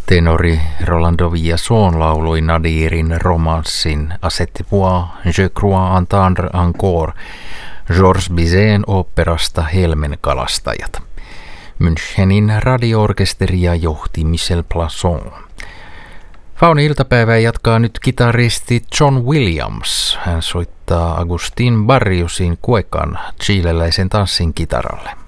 Tenori Rolando Villazón lauloi Nadirin romanssin A cette voix, je crois entendre encore Georges Bizet'n oopperasta Helmen kalastajat. Münchenin radio-orkesteria johti Michel Plasson. Fauni-iltapäivää jatkaa nyt kitaristi John Williams. Hän soittaa Agustin Barriusin Cuecan chileläisen tanssin kitaralle.